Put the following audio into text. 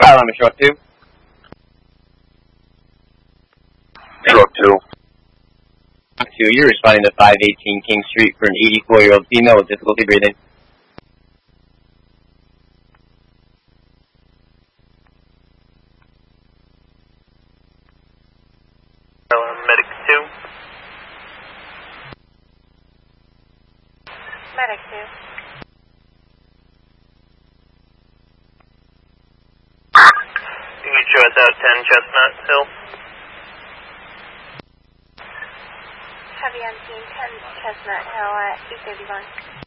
I'm a truck 2. Truck 2. Truck 2, you're responding to 518 King Street for an 84-year-old female with difficulty breathing. Medic 2. Medic 2. You can show us out 10 Chestnut Hill. Heavy on scene, 10 Chestnut Hill at 831.